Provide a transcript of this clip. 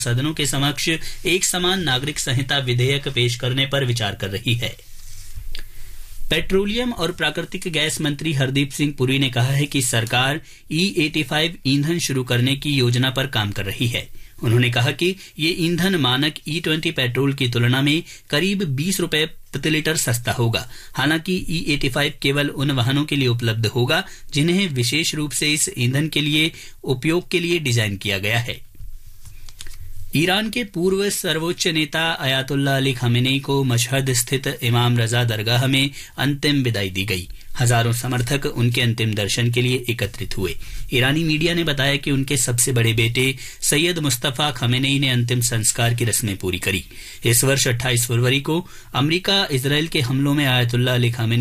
सदनों के समक्ष एक समान नागरिक संहिता विधेयक पेश करने पर विचार कर रही है। पेट्रोलियम और प्राकृतिक गैस मंत्री हरदीप सिंह पुरी ने कहा है कि सरकार E85 ईंधन शुरू करने की योजना पर काम कर रही है। उन्होंने कहा कि ये ईंधन मानक E20 पेट्रोल की तुलना में करीब 20 रुपए प्रति लीटर सस्ता होगा। हालांकि E85 केवल उन वाहनों के लिए उपलब्ध होगा जिन्हें विशेष रूप से इस ईंधन के लिए उपयोग के लिए डिजाइन किया गया है। ईरान के पूर्व सर्वोच्च नेता अयातुल्लाह अली खामेनेई को मशहद स्थित इमाम रजा दरगाह में अंतिम विदाई दी गई। हजारों समर्थक उनके अंतिम दर्शन के लिए एकत्रित हुए। ईरानी मीडिया ने बताया कि उनके सबसे बड़े बेटे सैयद मुस्तफा खामेनेई ने अंतिम संस्कार की रस्में पूरी करी। इस वर्ष 28 फरवरी को अमेरिका इजरायल के हमलों में अयातुल्लाह अली खामेनेई